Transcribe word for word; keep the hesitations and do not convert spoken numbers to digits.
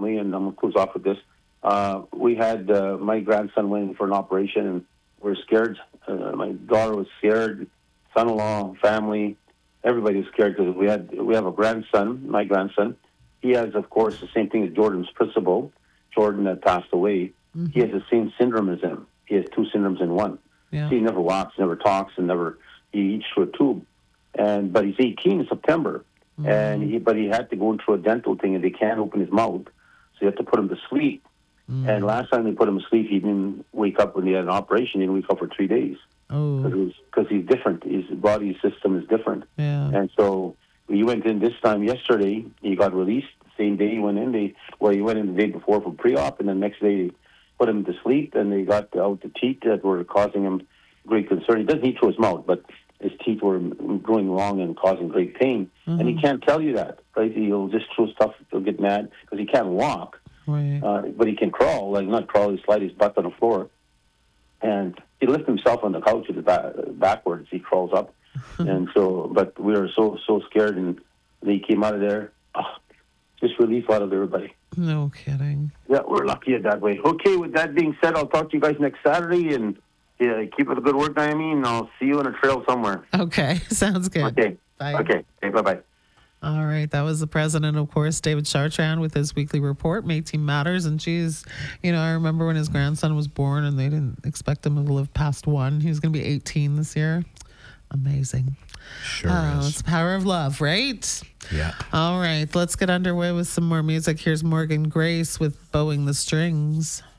family, and I'm going to close off with this. Uh, we had uh, my grandson went in for an operation, and we were scared. Uh, my daughter was scared, son-in-law, family, everybody was scared because we had we have a grandson, my grandson. He has, of course, the same thing as Jordan's principal, Jordan that passed away. Mm-hmm. He has the same syndrome as him. He has two syndromes in one. Yeah. So he never walks, never talks, and never he eats through a tube. And but he's eighteen in September, mm-hmm. and he but he had to go into a dental thing, and they can't open his mouth, so you have to put him to sleep. Mm. And last time they put him to sleep, he didn't wake up when he had an operation. He didn't wake up for three days. Oh, because he's different. His body system is different. Yeah. And so he went in this time yesterday. He got released the same day he went in. They well, he went in the day before for pre-op, and the next day they put him to sleep, and they got out the teeth that were causing him great concern. He doesn't eat through his mouth, but his teeth were going wrong and causing great pain. Mm-hmm. And he can't tell you that, right? He'll just throw stuff. He'll get mad because he can't walk. Right. Uh, but he can crawl, like not crawl, he slide his butt on the floor. And he lifts himself on the couch with the back, backwards. He crawls up. And so, but we were so, so scared, and he came out of there. Oh, just relief out of everybody. No kidding. Yeah, we're lucky in that way. Okay, with that being said, I'll talk to you guys next Saturday, and yeah, keep up the good work, Naomi, and I'll see you on a trail somewhere. Okay, sounds good. Okay. Bye. Okay, okay, bye-bye. All right. That was the president, of course, David Chartrand, with his weekly report, Métis Matters. And geez, you know, I remember when his grandson was born and they didn't expect him to live past one. He was going to be eighteen this year. Amazing. Sure oh, is. It's the power of love, right? Yeah. All right. Let's get underway with some more music. Here's Morgan Grace with Bowing the Strings.